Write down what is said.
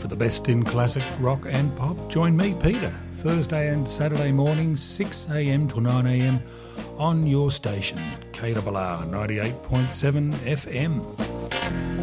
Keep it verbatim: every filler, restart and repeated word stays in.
For the best in classic rock and pop, join me, Peter, Thursday and Saturday mornings, six a m to nine a m on your station, K R R ninety-eight point seven F M.